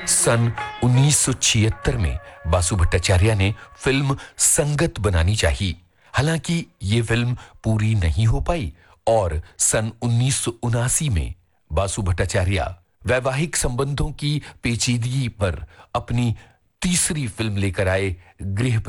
सन 1976 में बासु भट्टाचार्य ने फिल्म संगत बनानी चाहिए। हालांकि ये फिल्म पूरी नहीं हो पाई और सन 1979 में बासु भट्टाचार्य वैवाहिक संबंधों की पेचीदगी पर अपनी तीसरी फिल्म लेकर आए, गृह